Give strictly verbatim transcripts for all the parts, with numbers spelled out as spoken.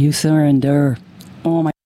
You surrender. Oh my.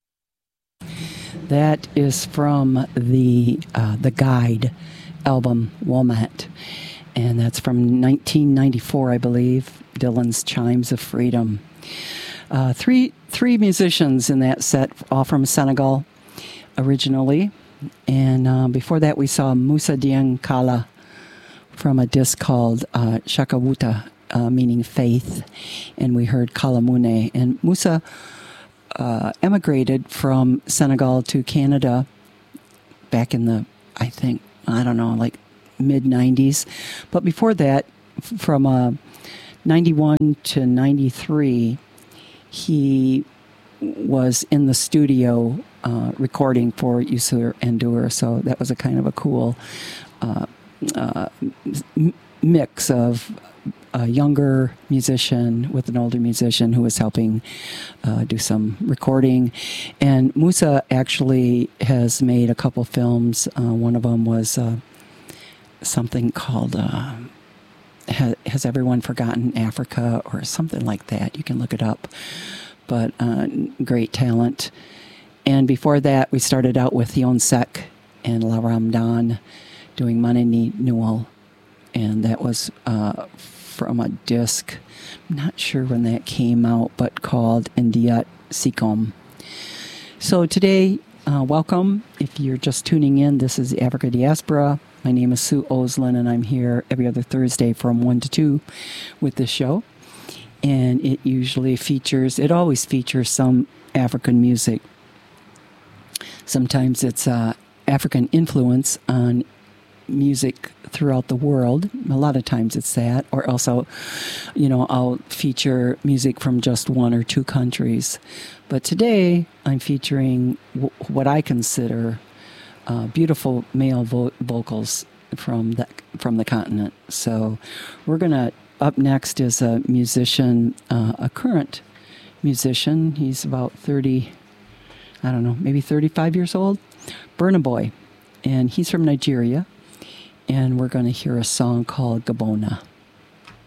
That is from the uh, the Guide album, Womat. And that's from nineteen ninety-four, I believe. Dylan's Chimes of Freedom. Uh, three three musicians in that set, all from Senegal originally. And uh, before that, we saw Moussa Dieng Kala from a disc called uh, Shakawuta, uh, meaning faith. And we heard Kalamune. And Moussa uh, emigrated from Senegal to Canada back in the, I think, I don't know, like mid nineties. But before that, f- from uh, ninety-one to ninety-three, he was in the studio uh, recording for Youssou N'Dour. So that was a kind of a cool uh, uh, m- mix of a younger musician with an older musician who was helping uh, do some recording. And Moussa actually has made a couple films. Uh, one of them was uh, something called uh, ha- Has Everyone Forgotten Africa or something like that. You can look it up. But uh, great talent. And before that, we started out with Yon Sek and La Ramdan doing Manini Newell. And that was uh, from a disc, I'm not sure when that came out, but called Indiat Sikom. So today, uh, welcome. If you're just tuning in, this is the Africa Diaspora. My name is Sue Oslin, and I'm here every other Thursday from one to two with this show. And it usually features, it always features some African music. Sometimes it's uh, African influence on music throughout the world. A lot of times it's that. Or also, you know, I'll feature music from just one or two countries. But today I'm featuring w- what I consider uh, beautiful male vo- vocals from the, from the continent. So we're going to Up next is a musician, uh, a current musician. He's about thirty, I don't know, maybe thirty-five years old. Burna Boy. And he's from Nigeria. And we're going to hear a song called Gabona.